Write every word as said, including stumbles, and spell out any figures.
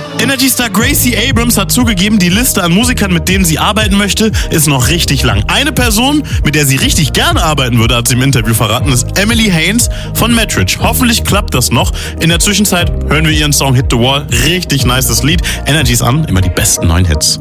Energy-Star Gracie Abrams hat zugegeben, die Liste an Musikern, mit denen sie arbeiten möchte, ist noch richtig lang. Eine Person, mit der sie richtig gerne arbeiten würde, hat sie im Interview verraten, ist Emily Haines von Mettridge. Hoffentlich klappt das noch. In der Zwischenzeit hören wir ihren Song Hit the Wall. Richtig nices Lied. Energy's an, immer die besten neuen Hits.